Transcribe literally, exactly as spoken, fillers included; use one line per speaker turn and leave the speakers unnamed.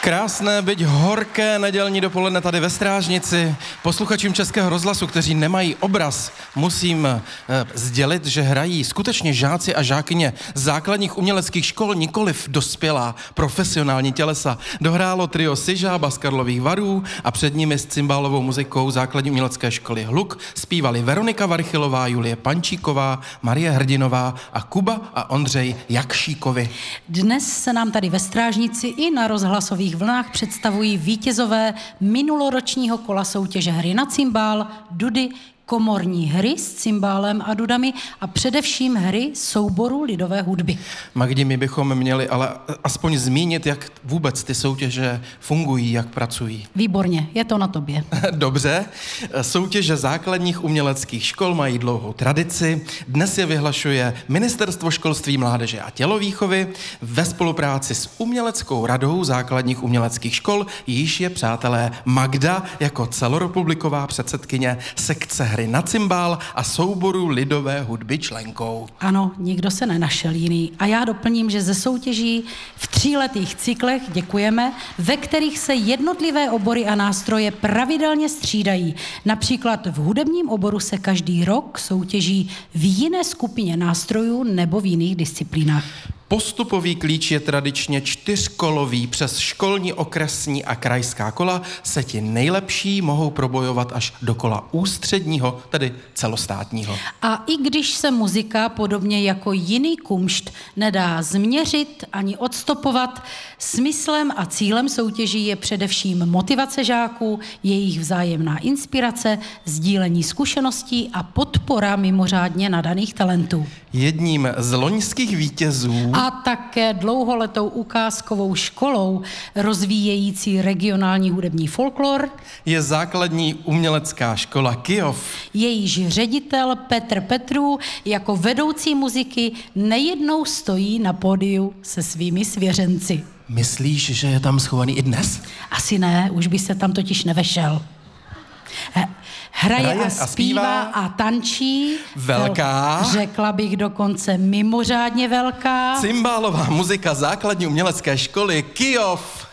Krásné, byť horké nedělní dopoledne tady ve Strážnici. Posluchačům Českého rozhlasu, kteří nemají obraz, musím eh, sdělit, že hrají skutečně žáci a žákyně základních uměleckých škol, nikoliv dospělá profesionální tělesa. Dohrálo trio Sižába z Karlových Varů a před nimi s cymbálovou muzikou základní umělecké školy Hluk zpívali Veronika Varchylová, Julie Pančíková, Marie Hrdinová a Kuba a Ondřej Jakšíkovi.
Dnes se nám tady ve Strážnici i na rozhlasových vlnách představují vítězové minuloročního kola soutěže hry na cymbál, dudy, komorní hry s cymbálem a dudami a především hry souboru lidové hudby.
Magdi, my bychom měli ale aspoň zmínit, jak vůbec ty soutěže fungují, jak pracují.
Výborně, je to na tobě.
Dobře. Soutěže základních uměleckých škol mají dlouhou tradici. Dnes je vyhlašuje Ministerstvo školství, mládeže a tělovýchovy ve spolupráci s Uměleckou radou základních uměleckých škol, již je, přátelé, Magda jako celorepubliková předsedkyně sekce hry na cymbál a souboru lidové hudby členkou.
Ano, nikdo se nenašel jiný. A já doplním, že ze soutěží v tříletých cyklech, děkujeme, ve kterých se jednotlivé obory a nástroje pravidelně střídají. Například v hudebním oboru se každý rok soutěží v jiné skupině nástrojů nebo v jiných disciplínách.
Postupový klíč je tradičně čtyřkolový. Přes školní, okresní a krajská kola se ti nejlepší mohou probojovat až do kola ústředního, tedy celostátního.
A i když se muzika, podobně jako jiný kumšt, nedá změřit ani odstopovat, smyslem a cílem soutěží je především motivace žáků, jejich vzájemná inspirace, sdílení zkušeností a podpora mimořádně nadaných talentů.
Jedním z loňských vítězů
a také dlouholetou ukázkovou školou rozvíjející regionální hudební folklor
je základní umělecká škola Kyjov.
Jejíž ředitel Petr Petrů jako vedoucí muziky nejednou stojí na pódiu se svými svěřenci.
Myslíš, že je tam schovaný i dnes?
Asi ne, už by se tam totiž nevešel. Hraje, Hraje a, zpívá a zpívá a tančí.
Velká.
Řekla bych dokonce mimořádně velká.
Cymbálová muzika základní umělecké školy Kyjov.